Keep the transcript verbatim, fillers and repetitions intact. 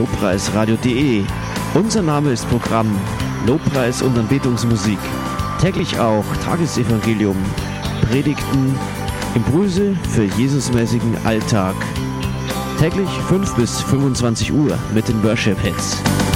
Lobpreisradio punkt de. Unser Name ist Programm Lobpreis und Anbetungsmusik. Täglich auch Tagesevangelium, Predigten, Impulse für Jesusmäßigen Alltag. Täglich fünf bis fünfundzwanzig Uhr mit den Worship Hits.